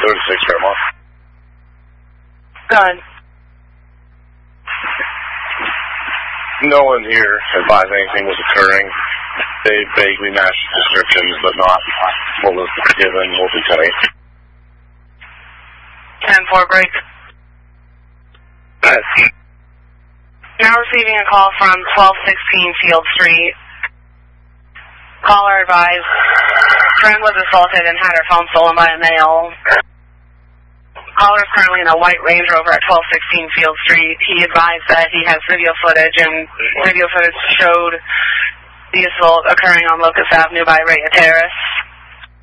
36 Paramount. Go ahead. No one here advised anything was occurring. They vaguely matched descriptions, but not what was given. Multi-10-8. 10-4 break. Now receiving a call from 1216 Field Street. Caller advised friend was assaulted and had her phone stolen by a male. Caller is currently in a white Range Rover at 1216 Field Street. He advised that he has video footage, and video footage showed the assault occurring on Locust Avenue by Rhea Terrace.